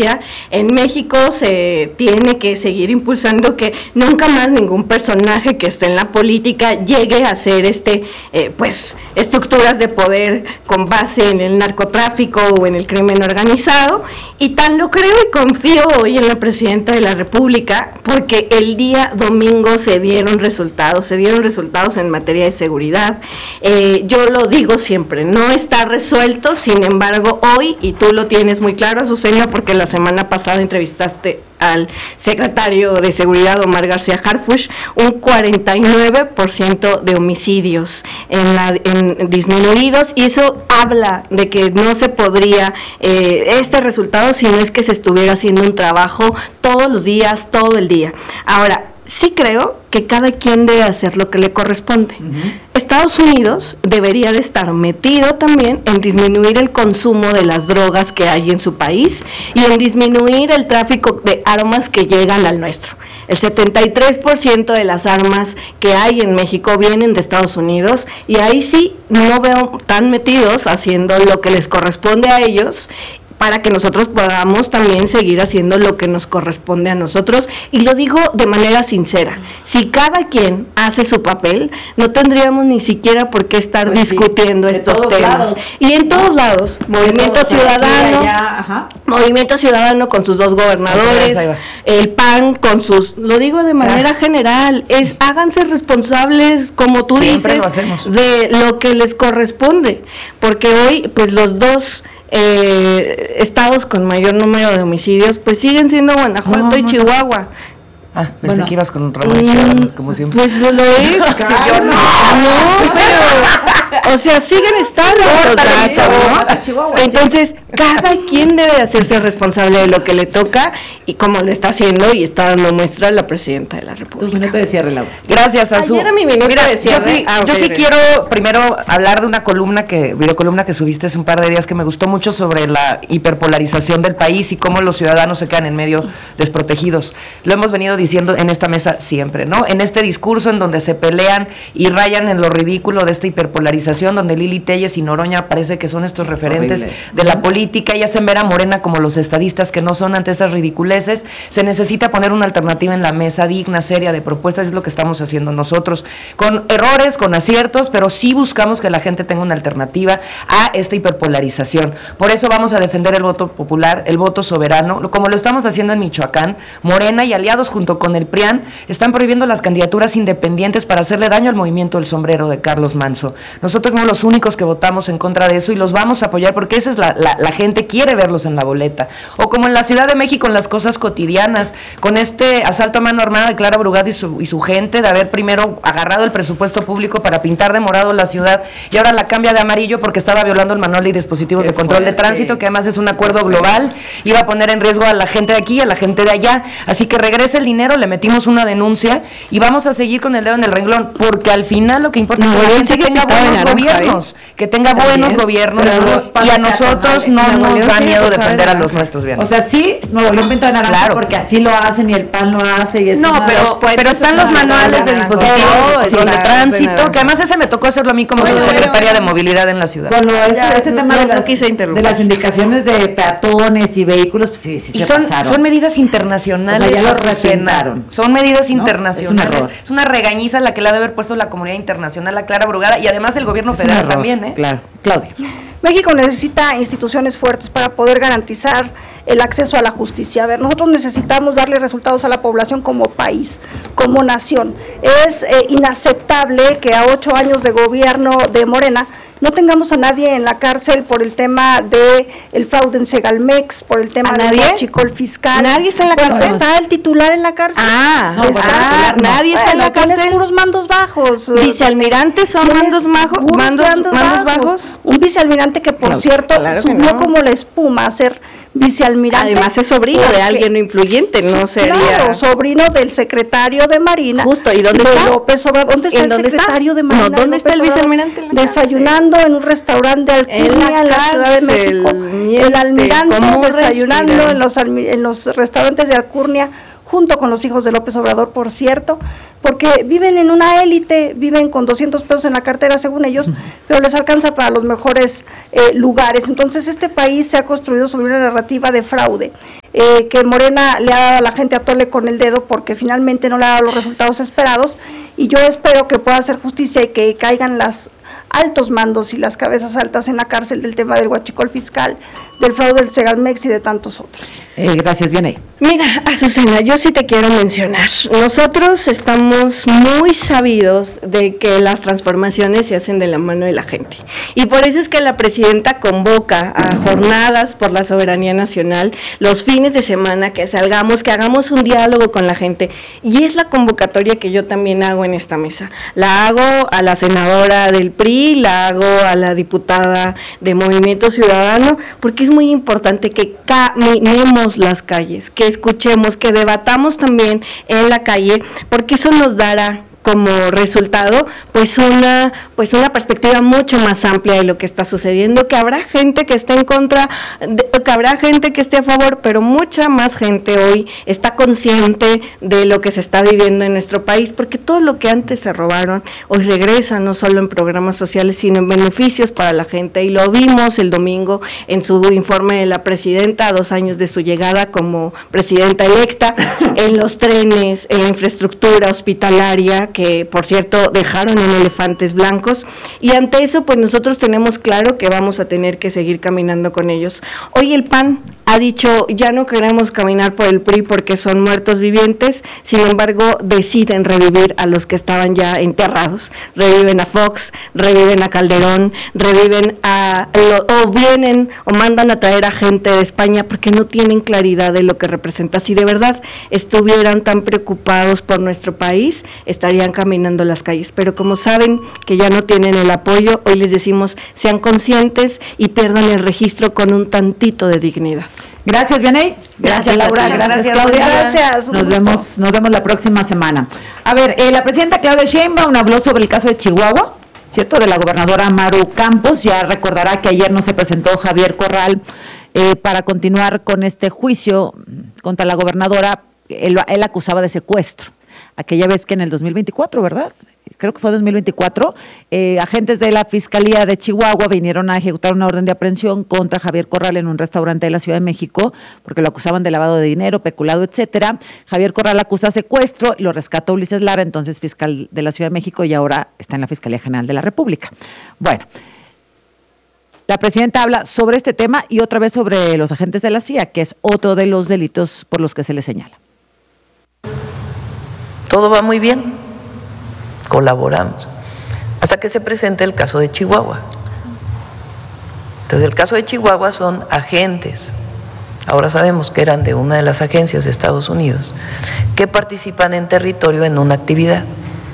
violencia. En México se tiene que seguir impulsando que nunca más ningún personaje que esté en la política llegue a hacer pues estructuras de poder con base en el narcotráfico o en el crimen organizado, y tan lo creo y confío hoy en la presidenta de la República, porque el día domingo se dieron resultados en materia de seguridad. Yo lo digo siempre, no está resuelto, sin embargo hoy, y tú lo tienes muy claro, Azucena, porque la semana pasada entrevistaste al secretario de Seguridad, Omar García Harfuch, un 49% de homicidios disminuidos, y eso habla de que no se podría este resultado si no es que se estuviera haciendo un trabajo todos los días, todo el día. Ahora, sí creo que cada quien debe hacer lo que le corresponde. Estados Unidos debería de estar metido también en disminuir el consumo de las drogas que hay en su país y en disminuir el tráfico de armas que llegan al nuestro. El 73% de las armas que hay en México vienen de Estados Unidos, y ahí sí no veo tan metidos haciendo lo que les corresponde a ellos, para que nosotros podamos también seguir haciendo lo que nos corresponde a nosotros, y lo digo de manera sincera. Si cada quien hace su papel, no tendríamos ni siquiera por qué estar discutiendo estos temas. Lados. Y en todos lados, Movimiento Ciudadano con sus 2 gobernadores, el PAN con sus, lo digo de manera general, háganse responsables, como tú siempre dices, lo hacemos, de lo que les corresponde, porque hoy pues los 2 estados con mayor número de homicidios pues siguen siendo Guanajuato y Chihuahua. Pensé que ibas con Ramón Chihuahua, como siempre. Pues lo es. Yo no, pero, o sea, siguen estando esos gachos, ¿no? Entonces, cada quien debe hacerse responsable de lo que le toca, y como lo está haciendo y está dando muestra la presidenta de la República. Tu minuto de cierre, Laura. Gracias, Azul. Ayer era mi minuto de cierre. Yo sí quiero primero hablar de una videocolumna que subiste hace un par de días, que me gustó mucho, sobre la hiperpolarización del país y cómo los ciudadanos se quedan en medio desprotegidos. Lo hemos venido diciendo en esta mesa siempre, ¿no? En este discurso en donde se pelean y rayan en lo ridículo de esta hiperpolarización, donde Lili Téllez y Noroña parece que son estos referentes de la política y hacen ver a Morena como los estadistas que no son ante esas ridiculeces. Se necesita poner una alternativa en la mesa digna, seria, de propuestas, es lo que estamos haciendo nosotros, con errores, con aciertos, pero sí buscamos que la gente tenga una alternativa a esta hiperpolarización. Por eso vamos a defender el voto popular, el voto soberano, como lo estamos haciendo en Michoacán. Morena y aliados junto con el PRIAN están prohibiendo las candidaturas independientes para hacerle daño al movimiento del sombrero de Carlos Manso. Nosotros somos los únicos que votamos en contra de eso, y los vamos a apoyar porque esa es la gente quiere verlos en la boleta. O como en la Ciudad de México, en las cosas cotidianas, con este asalto a mano armada de Clara Brugada y su gente, de haber primero agarrado el presupuesto público para pintar de morado la ciudad, y ahora la cambia de amarillo porque estaba violando el manual de dispositivos de control de tránsito, que además es un acuerdo global, iba a poner en riesgo a la gente de aquí y a la gente de allá. Así que regrese el dinero, le metimos una denuncia y vamos a seguir con el dedo en el renglón, porque al final lo que importa es que la gente tenga buenos gobiernos, que tenga buenos gobiernos, y a nosotros no nos da miedo defender a los nuestros bienes. O sea, sí, Nuevo León pinta de naranja, porque así lo hacen y el PAN lo hace. Y no, pero están los manuales de dispositivos de tránsito, que además ese me tocó hacerlo a mí como secretaria de movilidad en la ciudad. Con este tema de las indicaciones de peatones y vehículos, pues sí se pasaron. Son medidas internacionales. O sea, ya lo presentaron. Son medidas internacionales. Es un error. Es una regañiza la que le ha de haber puesto la comunidad internacional a Clara Brugada, y además el gobierno federal también, ¿eh? Claro. Claudia. México necesita instituciones fuertes para poder garantizar el acceso a la justicia. A ver, nosotros necesitamos darle resultados a la población como país, como nación. Es inaceptable que a 8 años de gobierno de Morena no tengamos a nadie en la cárcel por el tema de el fraude en Segalmex, por el tema del huachicol fiscal. Nadie está en la cárcel. Está el titular en la cárcel. Nadie está en la cárcel. Puros mandos bajos. Vicealmirantes son mandos bajos. Un vicealmirante que, por cierto, subió como la espuma a ser vicealmirante. Además es sobrino de alguien influyente, no sería. Claro, sobrino del secretario de Marina. Justo, ¿y dónde está? López Obrador. ¿Dónde está el secretario de Marina? ¿Dónde está el vicealmirante? Desayunando en un restaurante de Alcurnia en la Ciudad de México. El almirante desayunando en los restaurantes de Alcurnia, junto con los hijos de López Obrador, por cierto, porque viven en una élite, viven con 200 pesos en la cartera, según ellos, pero les alcanza para los mejores lugares. Entonces, este país se ha construido sobre una narrativa de fraude. que Morena le ha dado a la gente a tole con el dedo porque finalmente no le ha dado los resultados esperados, y yo espero que pueda hacer justicia y que caigan las altos mandos y las cabezas altas en la cárcel del tema del huachicol fiscal, del fraude del Segalmex y de tantos otros. Gracias, Vianey. Mira, Azucena, yo sí te quiero mencionar. Nosotros estamos muy sabidos de que las transformaciones se hacen de la mano de la gente. Y por eso es que la presidenta convoca a jornadas por la soberanía nacional, los fines de semana, que salgamos, que hagamos un diálogo con la gente. Y es la convocatoria que yo también hago en esta mesa. La hago a la senadora del PRI, la hago a la diputada de Movimiento Ciudadano, porque es muy importante que caminemos las calles, que escuchemos, que debatamos también en la calle, porque eso nos dará como resultado pues una perspectiva mucho más amplia de lo que está sucediendo, que habrá gente que esté en contra, que habrá gente que esté a favor, pero mucha más gente hoy está consciente de lo que se está viviendo en nuestro país, porque todo lo que antes se robaron hoy regresa, no solo en programas sociales, sino en beneficios para la gente, y lo vimos el domingo en su informe de la presidenta a 2 años de su llegada como presidenta electa, en los trenes, en la infraestructura hospitalaria, que por cierto dejaron en elefantes blancos, y ante eso pues nosotros tenemos claro que vamos a tener que seguir caminando con ellos. Hoy el PAN ha dicho, ya no queremos caminar por el PRI porque son muertos vivientes, sin embargo deciden revivir a los que estaban ya enterrados, reviven a Fox, reviven a Calderón, reviven o vienen o mandan a traer a gente de España porque no tienen claridad de lo que representa. Si de verdad estuvieran tan preocupados por nuestro país, estarían caminando las calles, pero como saben que ya no tienen el apoyo, hoy les decimos, sean conscientes y pierdan el registro con un tantito de dignidad. Gracias, Vianey. Gracias, Laura. Gracias, Claudia. Gracias. Nos vemos la próxima semana. A ver, la presidenta Claudia Sheinbaum habló sobre el caso de Chihuahua, ¿cierto?, de la gobernadora Maru Campos. Ya recordará que ayer no se presentó Javier Corral para continuar con este juicio contra la gobernadora. Él acusaba de secuestro. Aquella vez que en el 2024, ¿verdad? Creo que fue 2024, agentes de la Fiscalía de Chihuahua vinieron a ejecutar una orden de aprehensión contra Javier Corral en un restaurante de la Ciudad de México, porque lo acusaban de lavado de dinero, peculado, etcétera. Javier Corral acusa secuestro, lo rescató Ulises Lara, entonces fiscal de la Ciudad de México, y ahora está en la Fiscalía General de la República. Bueno, la presidenta habla sobre este tema y otra vez sobre los agentes de la CIA, que es otro de los delitos por los que se le señala. Todo va muy bien, colaboramos, hasta que se presenta el caso de Chihuahua. Entonces, el caso de Chihuahua son agentes, ahora sabemos que eran de una de las agencias de Estados Unidos, que participan en territorio en una actividad,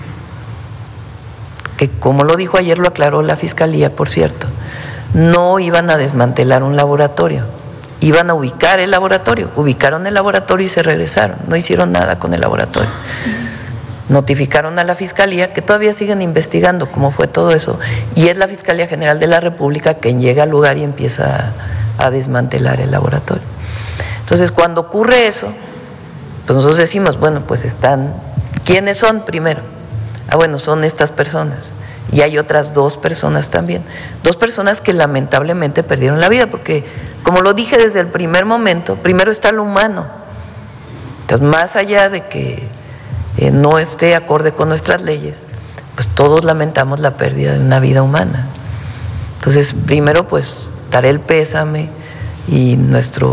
que como lo dijo ayer, lo aclaró la Fiscalía, por cierto, no iban a desmantelar un laboratorio, iban a ubicar el laboratorio, ubicaron el laboratorio y se regresaron, no hicieron nada con el laboratorio. Notificaron a la Fiscalía, que todavía siguen investigando cómo fue todo eso, y es la Fiscalía General de la República quien llega al lugar y empieza a desmantelar el laboratorio. Entonces, cuando ocurre eso, pues nosotros decimos, bueno, pues están, ¿quiénes son primero? Bueno, son estas personas, y hay otras 2 personas también, 2 personas que lamentablemente perdieron la vida, porque como lo dije desde el primer momento, primero está lo humano. Entonces, más allá de que no esté acorde con nuestras leyes, pues todos lamentamos la pérdida de una vida humana. Entonces, primero pues daré el pésame y nuestra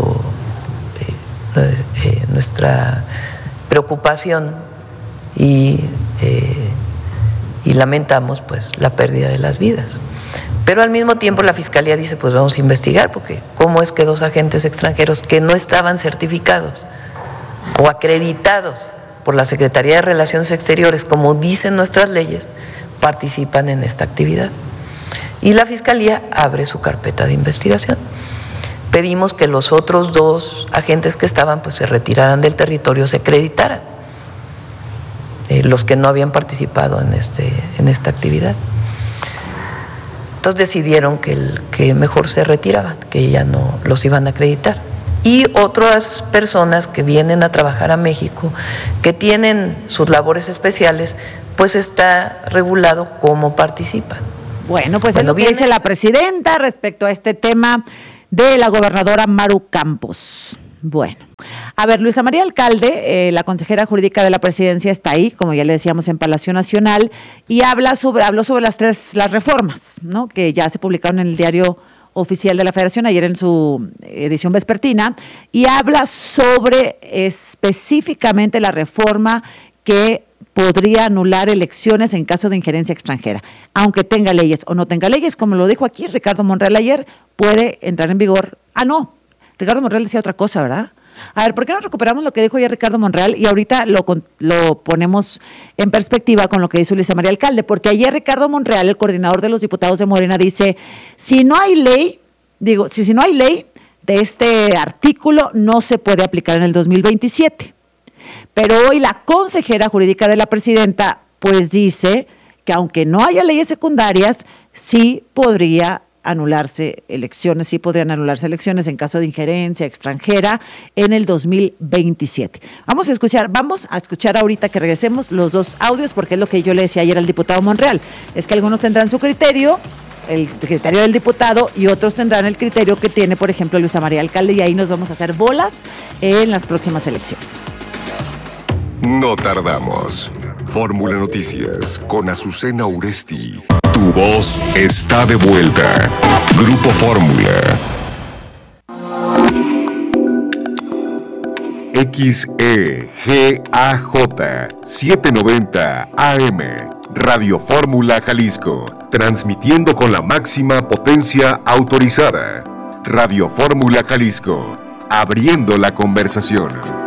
preocupación y lamentamos pues la pérdida de las vidas. Pero al mismo tiempo la Fiscalía dice, pues vamos a investigar, porque ¿cómo es que 2 agentes extranjeros que no estaban certificados o acreditados por la Secretaría de Relaciones Exteriores, como dicen nuestras leyes, participan en esta actividad? Y la Fiscalía abre su carpeta de investigación. Pedimos que los otros 2 agentes que estaban pues se retiraran del territorio, se acreditaran, los que no habían participado en esta actividad. Entonces decidieron que mejor se retiraban, que ya no los iban a acreditar. Y otras personas que vienen a trabajar a México, que tienen sus labores especiales, pues está regulado cómo participan. Bueno, pues es lo que dice la presidenta respecto a este tema de la gobernadora Maru Campos. Bueno, a ver, Luisa María Alcalde, la consejera jurídica de la presidencia, está ahí, como ya le decíamos, en Palacio Nacional, y habló sobre las reformas, ¿no?, que ya se publicaron en el Diario Oficial de la Federación ayer en su edición vespertina, y habla sobre específicamente la reforma que podría anular elecciones en caso de injerencia extranjera. Aunque tenga leyes o no tenga leyes, como lo dijo aquí Ricardo Monreal ayer, puede entrar en vigor. No, Ricardo Monreal decía otra cosa, ¿verdad? A ver, ¿por qué no recuperamos lo que dijo ayer Ricardo Monreal y ahorita lo ponemos en perspectiva con lo que dice Luisa María Alcalde? Porque ayer Ricardo Monreal, el coordinador de los diputados de Morena, dice, si no hay ley de este artículo, no se puede aplicar en el 2027. Pero hoy la consejera jurídica de la presidenta pues dice que aunque no haya leyes secundarias, sí podrían anularse elecciones en caso de injerencia extranjera en el 2027. Vamos a escuchar ahorita que regresemos los dos audios, porque es lo que yo le decía ayer al diputado Monreal, es que algunos tendrán su criterio, el criterio del diputado, y otros tendrán el criterio que tiene, por ejemplo, Luisa María Alcalde, y ahí nos vamos a hacer bolas en las próximas elecciones. No tardamos. Fórmula Noticias con Azucena Uresti. Tu voz está de vuelta. Grupo Fórmula. XEGAJ 790 AM. Radio Fórmula Jalisco. Transmitiendo con la máxima potencia autorizada. Radio Fórmula Jalisco. Abriendo la conversación.